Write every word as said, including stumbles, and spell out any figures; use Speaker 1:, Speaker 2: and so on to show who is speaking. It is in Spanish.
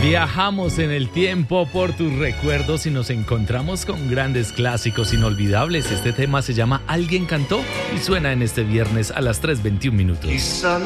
Speaker 1: Viajamos en el tiempo por tus recuerdos y nos encontramos con grandes clásicos inolvidables. Este tema se llama Alguien cantó y suena en este viernes a las tres veintiún minutos.
Speaker 2: Quizá